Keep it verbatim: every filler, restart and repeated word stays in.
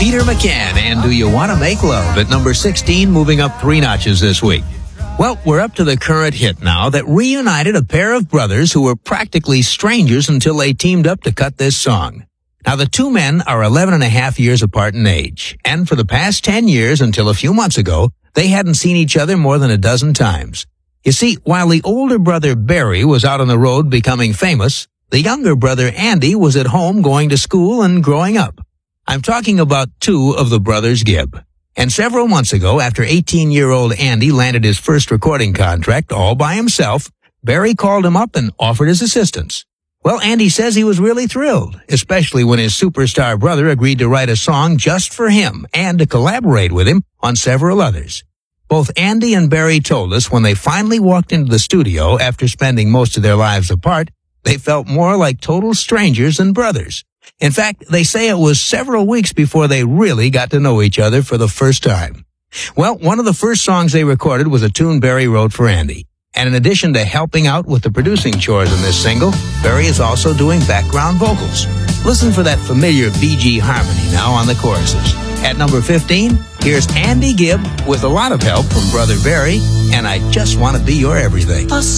Peter McCann and Do You Want to Make Love at number sixteen, moving up three notches this week. Well, we're up to the current hit now that reunited a pair of brothers who were practically strangers until they teamed up to cut this song. Now, the two men are eleven and a half years apart in age, and for the past ten years until a few months ago, they hadn't seen each other more than a dozen times. You see, while the older brother Barry was out on the road becoming famous, the younger brother Andy was at home going to school and growing up. I'm talking about two of the brothers Gibb. And several months ago, after eighteen-year-old Andy landed his first recording contract all by himself, Barry called him up and offered his assistance. Well, Andy says he was really thrilled, especially when his superstar brother agreed to write a song just for him and to collaborate with him on several others. Both Andy and Barry told us when they finally walked into the studio after spending most of their lives apart, they felt more like total strangers than brothers. In fact, they say it was several weeks before they really got to know each other for the first time. Well, one of the first songs they recorded was a tune Barry wrote for Andy. And in addition to helping out with the producing chores on this single, Barry is also doing background vocals. Listen for that familiar Bee Gee harmony now on the choruses. At number fifteen, here's Andy Gibb with a lot of help from brother Barry, and I Just Want to Be Your Everything.